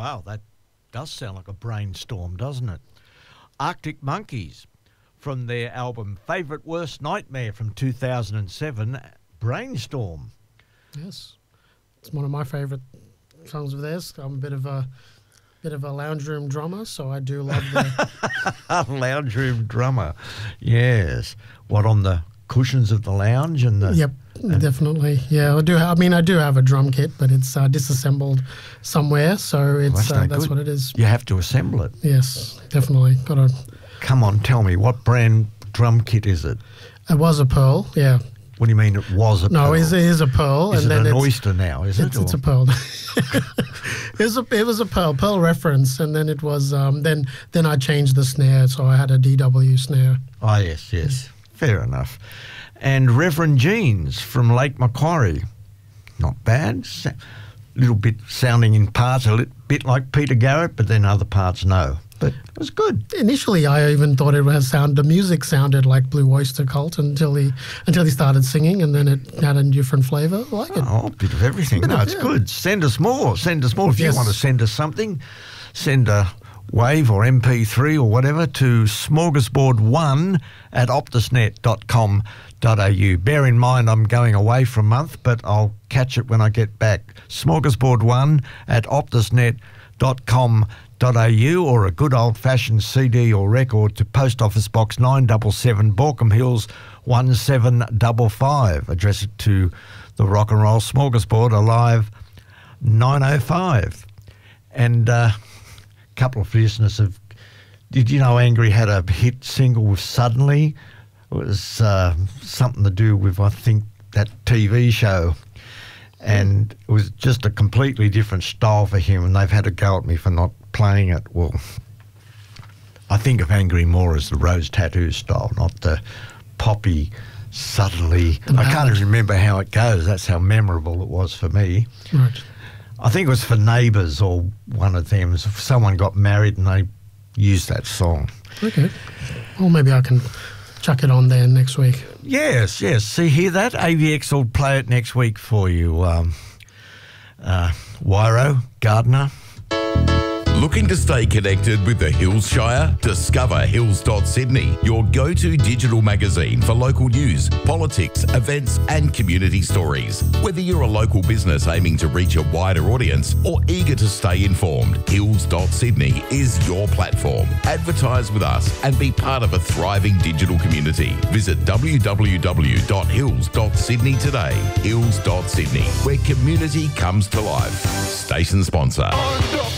Wow, that does sound like a brainstorm, doesn't it? Arctic Monkeys, from their album Favourite Worst Nightmare from 2007, Brainstorm. Yes, it's one of my favourite songs of theirs. I'm a bit of a lounge room drummer, so I do love the lounge room drummer. Yes. What, on the cushions of the lounge and the? Yep, definitely. Yeah, I do. I do have a drum kit, but it's disassembled somewhere, so it's that's what it is. You have to assemble it. Yes, definitely. Got to. Come on, tell me, what brand drum kit is it? It was a Pearl. Yeah. What do you mean it was a Pearl? No, it is a Pearl. Is it an Oyster now, is it? It's a Pearl. It was a Pearl reference, and then it was, then I changed the snare, so I had a DW snare. Oh, yes. Fair enough. And Reverend Jeans from Lake Macquarie. Not bad. Little bit sounding in parts a bit like Peter Garrett, but then other parts no. But it was good. Initially, I even thought the music sounded like Blue Oyster Cult until he started singing, and then it had a different flavour. I like it. Oh, a bit of everything. It's good. Send us more. If you want to send us something. Send a WAV or MP3 or whatever to smorgasbord1@optusnet.com.au. Bear in mind I'm going away for a month, but I'll catch it when I get back. Smorgasbord1@optusnet.com.au, or a good old-fashioned CD or record to Post Office Box 977, Borkham Hills 1755. Address it to the Rock and Roll Smorgasbord, Alive 905. And couple of listeners have... Did you know Angry had a hit single with Suddenly? It was something to do with, I think, that TV show. And it was just a completely different style for him, and they've had a go at me for not playing it. Well, I think of Angry more as the Rose Tattoo style, not the poppy, subtly... I can't even remember how it goes. That's how memorable it was for me. Right. I think it was for Neighbours or one of them. Someone got married and they used that song. Okay. Well, maybe I can chuck it on there next week. Yes. See, hear that? AVX will play it next week for you. Wyro, Gardner. Looking to stay connected with the Hills Shire? Discover Hills.Sydney, your go-to digital magazine for local news, politics, events and community stories. Whether you're a local business aiming to reach a wider audience or eager to stay informed, Hills.Sydney is your platform. Advertise with us and be part of a thriving digital community. Visit www.hills.sydney today. Hills.Sydney, where community comes to life. Station sponsor.